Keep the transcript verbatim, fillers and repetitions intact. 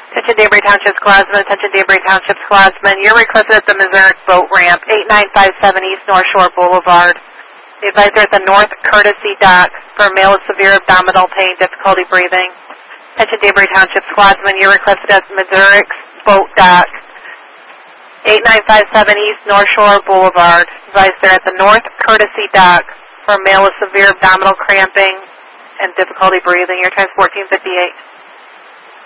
Attention Danbury Township's Glassman, attention Danbury Township's Glassman. You're requested at the Missouri Boat Ramp, eighty-nine fifty-seven East North Shore Boulevard. The advisor at the North Courtesy Dock for a male with severe abdominal pain, difficulty breathing. Attention Danbury Township's Glassman. You're requested at the Missouri Boat Dock, eighty-nine fifty-seven East North Shore Boulevard. Advisor at the North Courtesy Dock for a male with severe abdominal cramping and difficulty breathing. Your time is fourteen fifty-eight.